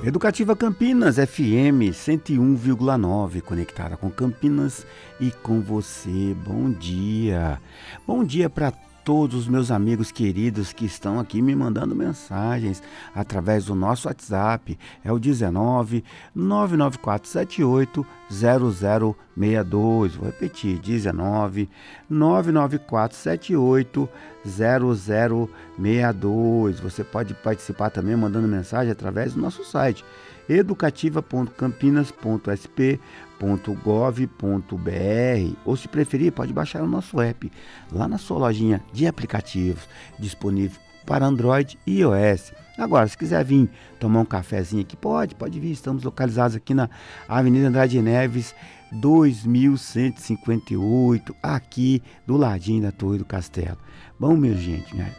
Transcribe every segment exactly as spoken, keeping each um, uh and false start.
Educativa Campinas, F M cento e um vírgula nove, conectada com Campinas e com você. Bom dia. Bom dia para todos os meus amigos queridos que estão aqui me mandando mensagens através do nosso WhatsApp. É o dezenove, nove nove quatro sete oito, zero zero seis dois. Vou repetir, dezenove, nove nove quatro sete oito, zero zero seis dois. Você pode participar também mandando mensagem através do nosso site educativa ponto campinas ponto s p ponto gov ponto b r, ou se preferir pode baixar o nosso app lá na sua lojinha de aplicativos, disponível para Android e iOS. Agora, se quiser vir tomar um cafezinho aqui, pode, pode vir. Estamos localizados aqui na Avenida Andrade Neves, dois mil cento e cinquenta e oito, aqui do ladinho da Torre do Castelo. Bom, minha gente, né?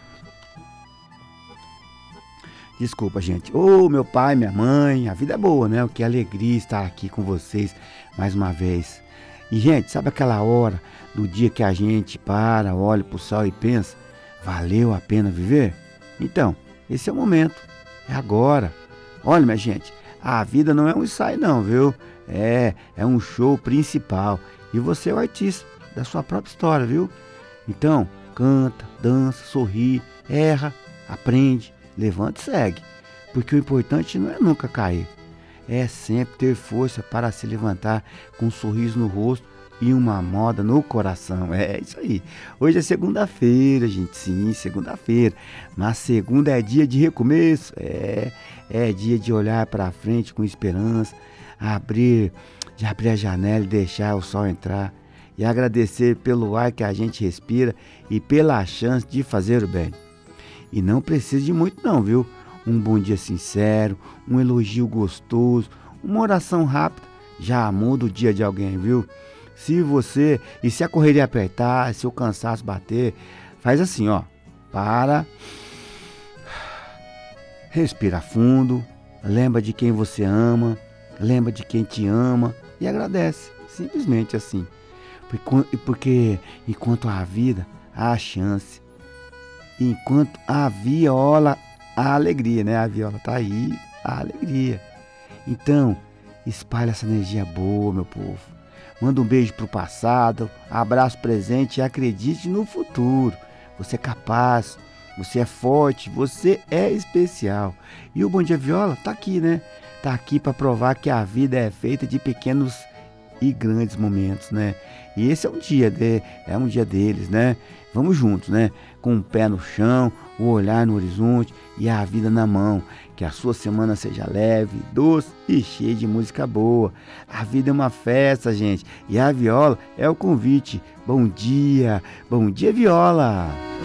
Desculpa, gente. Ô, oh, meu pai, minha mãe, a vida é boa, né? Que alegria estar aqui com vocês mais uma vez. E, gente, sabe aquela hora do dia que a gente para, olha pro céu e pensa, valeu a pena viver? Então, esse é o momento, é agora. Olha, minha gente, a vida não é um ensaio não, viu? É, é um show principal. E você é o artista da sua própria história, viu? Então, canta, dança, sorri, erra, aprende, levanta e segue. Porque o importante não é nunca cair. É sempre ter força para se levantar com um sorriso no rosto e uma moda no coração. É isso aí. Hoje é segunda-feira, gente. Sim, segunda-feira. Mas segunda é dia de recomeço. É, é dia de olhar para frente com esperança. Abrir, de abrir a janela e deixar o sol entrar. E agradecer pelo ar que a gente respira e pela chance de fazer o bem. E não precisa de muito não, viu? Um bom dia sincero, um elogio gostoso, uma oração rápida já muda o dia de alguém, viu? Se você, e se a correria apertar, se o cansaço bater, faz assim, ó, para, respira fundo, lembra de quem você ama, lembra de quem te ama e agradece, simplesmente assim. Porque, porque enquanto há vida, há chance. Enquanto a viola, a alegria, né? A viola tá aí, a alegria. Então, espalha essa energia boa, meu povo. Manda um beijo pro passado, abraço presente e acredite no futuro. Você é capaz, você é forte, você é especial. E o Bom Dia Viola tá aqui, né? Tá aqui para provar que a vida é feita de pequenos e grandes momentos, né? E esse é um dia, de, é um dia deles, né? Vamos juntos, né? Com o pé no chão, o olhar no horizonte e a vida na mão. Que a sua semana seja leve, doce e cheia de música boa. A vida é uma festa, gente. E a viola é o convite. Bom dia, bom dia, viola!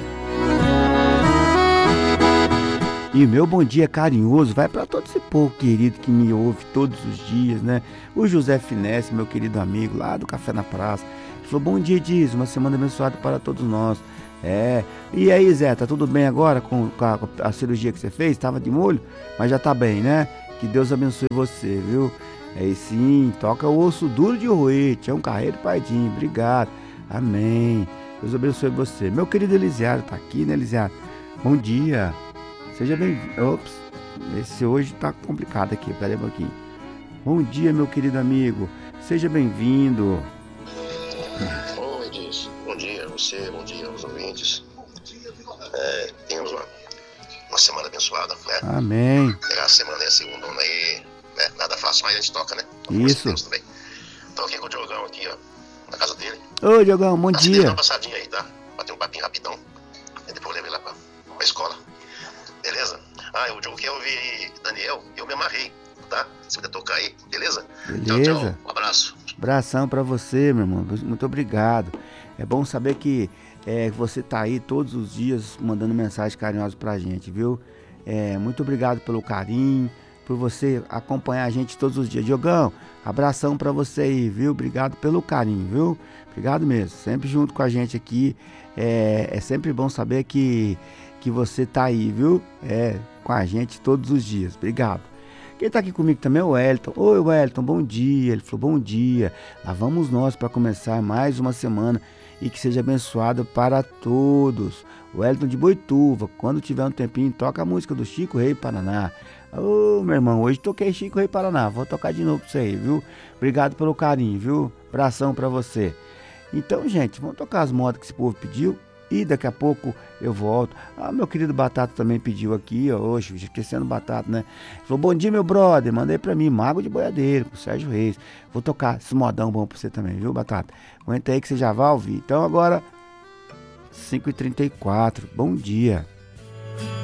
E o meu bom dia carinhoso vai para todo esse povo querido que me ouve todos os dias, né? O José Finesse, meu querido amigo lá do Café na Praça, falou: bom dia, Diz, uma semana abençoada para todos nós. É, e aí, Zé, tá tudo bem agora com, com, a, com a cirurgia que você fez? Tava de molho, mas já tá bem, né? Que Deus abençoe você, viu? É sim, toca o osso duro de roer, é um carreiro pardinho, obrigado, amém. Deus abençoe você. Meu querido Elisiário tá aqui, né, Elisiário? Bom dia. Seja bem-vindo. Ops, esse hoje tá complicado aqui, peraí um pouquinho. Bom dia, meu querido amigo. Seja bem-vindo. Oi, Diz. Bom dia a você, bom dia aos ouvintes. É, temos uma, uma semana abençoada, né? Amém. Pegar a semana aí, a segunda onda aí, né? Nada fácil, mas a gente toca, né? Isso. Também. Tô aqui com o Diogão aqui, ó, na casa dele. Ô, Diogão, bom dia. Dá uma passadinha aí, tá? Bater um papinho rapidão. E depois eu levei lá pra, pra escola. Beleza? Ah, o Diogo quer ouvir Daniel, eu me amarrei, tá? Se puder tocar aí, beleza? Beleza. Tchau, tchau. Um abraço. Abração pra você, meu irmão. Muito obrigado. É bom saber que é, você tá aí todos os dias mandando mensagens carinhosas pra gente, viu? É, muito obrigado pelo carinho, por você acompanhar a gente todos os dias. Diogão, abração pra você aí, viu? Obrigado pelo carinho, viu? Obrigado mesmo. Sempre junto com a gente aqui. É, é sempre bom saber que, que você tá aí, viu? É, com a gente todos os dias. Obrigado. Quem tá aqui comigo também é o Wellington. Oi, Wellington, bom dia. Ele falou, bom dia. Lá vamos nós para começar mais uma semana e que seja abençoado para todos. O Wellington de Boituva, quando tiver um tempinho, toca a música do Chico Rei Paraná. Ô, meu irmão, hoje toquei Chico Rei Paraná, vou tocar de novo pra você aí, viu? Obrigado pelo carinho, viu? Abração pra você. Então, gente, vamos tocar as modas que esse povo pediu e daqui a pouco eu volto. Ah, meu querido Batata também pediu aqui, ó, hoje, esquecendo Batata, né? Ele falou, bom dia, meu brother, mandei pra mim, Mago de Boiadeiro, com o Sérgio Reis. Vou tocar esse modão bom pra você também, viu, Batata? Aguenta aí que você já vai ouvir. Então agora, cinco e trinta e quatro, bom dia.